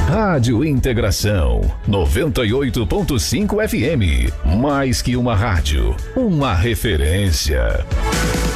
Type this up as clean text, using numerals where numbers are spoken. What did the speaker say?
Rádio Integração 98.5 FM. Mais que uma rádio, uma referência.